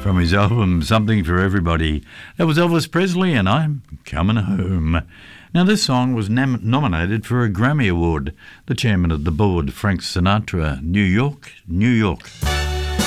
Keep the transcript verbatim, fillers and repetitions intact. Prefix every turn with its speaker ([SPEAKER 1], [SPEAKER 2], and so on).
[SPEAKER 1] from his album Something for Everybody. That was Elvis Presley and I'm Coming Home. Now this song was nam- nominated for a Grammy Award. The chairman of the board, Frank Sinatra, New York, New York.